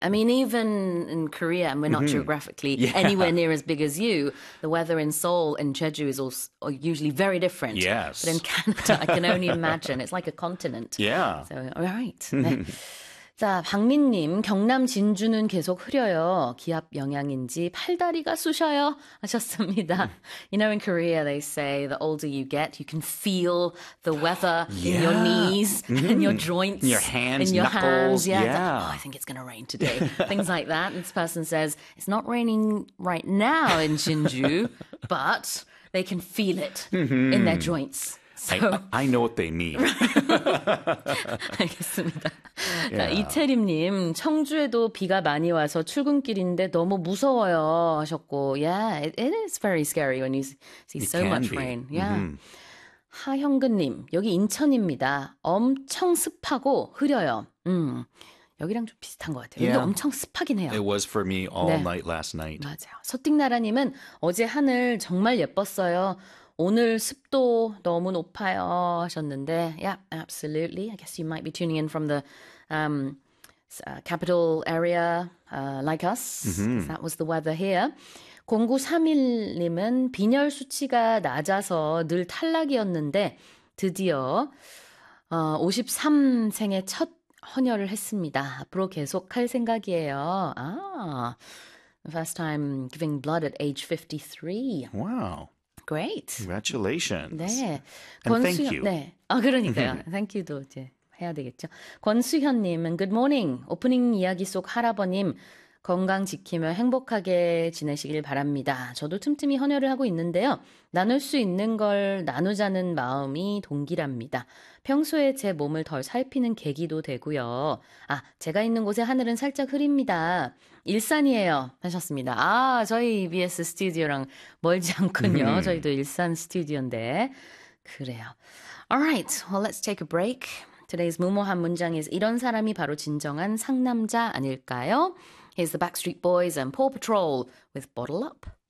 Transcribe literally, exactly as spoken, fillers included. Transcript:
I mean, even in Korea, and we're not Mm-hmm. geographically Yeah. anywhere near as big as you, the weather in Seoul and Jeju is also usually very different. Yes. But in Canada, I can only imagine. It's like a continent. Yeah. So, all right. 네. 자, 박민님, 경남 진주는 계속 흐려요. 기압 영향인지 팔다리가 쑤셔요 하셨습니다. You know, in Korea, they say the older you get, you can feel the weather in your Yeah. knees and your joints. In your hands, in your knuckles. hands. Yeah. Yeah. Oh, I think it's going to rain today. Things like that. And this person says, it's not raining right now in Jinju, but they can feel it in their joints. So. I, I know what they mean. 알겠습니다. 자, Yeah. 이태림님, 청주에도 비가 많이 와서 출근길인데 너무 무서워요 하셨고, yeah, it, it is very scary when you see It so can much be. rain. Yeah. Mhm. 하형근님, 여기 인천입니다. 엄청 습하고 흐려요. 음, 여기랑 좀 비슷한 것 같아요. 여기 Yeah. 엄청 습하긴 해요. It was for me all 네. night last night. 맞아요. 서띵나라님은 어제 하늘 정말 예뻤어요. 오늘 습도 너무 높아요 하셨는데, yeah, absolutely. I guess you might be tuning in from the um, uh, capital area uh, like us. Mm-hmm. That was the weather here. 공구삼일님은 빈혈 수치가 낮아서 늘 탈락이었는데 드디어 어, 오십삼 생의 첫 헌혈을 했습니다. 앞으로 계속 할 생각이에요. 아, first time giving blood at age fifty-three. Wow. Great. Congratulations. 네. And thank you. 네. 아, 그러니까요. thank you도 이제 해야 되겠죠. 권수현님은 good morning. 오프닝 이야기 속 할아버님 건강 지키며 행복하게 지내시길 바랍니다. 저도 틈틈이 헌혈을 하고 있는데요. 나눌 수 있는 걸 나누자는 마음이 동기랍니다. 평소에 제 몸을 덜 살피는 계기도 되고요. 아, 제가 있는 곳에 하늘은 살짝 흐립니다. 일산이에요 하셨습니다. 아, 저희 이비에스 스튜디오랑 멀지 않군요. 저희도 일산 스튜디오인데. 그래요. Alright, well let's take a break. Today's 무모한 문장 is 이런 사람이 바로 진정한 상남자 아닐까요? Here's the Backstreet Boys and Paw Patrol with Bottle Up.